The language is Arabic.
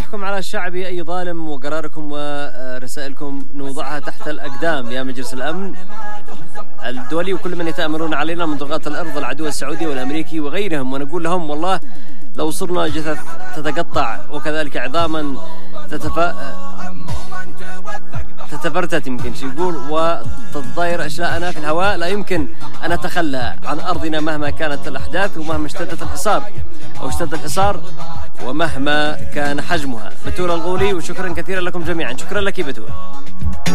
تحكم على الشعب أي ظالم، وقراركم ورسائلكم نوضعها تحت الأقدام يا مجلس الأمن الدولي وكل من يتآمرون علينا من ضغاة الأرض، العدو السعودي والأمريكي وغيرهم. ونقول لهم والله لو صرنا جثث تتقطع وكذلك عظاما تتفرتت يمكن شي يقول وتتضاير أشلاءنا في الهواء، لا يمكن أن نتخلى عن أرضنا مهما كانت الأحداث ومهما اشتدت الحصار أو اشتد الحصار ومهما كان حجمها. بتول الغولي، وشكرا كثيرا لكم جميعا. شكرا لك بتول.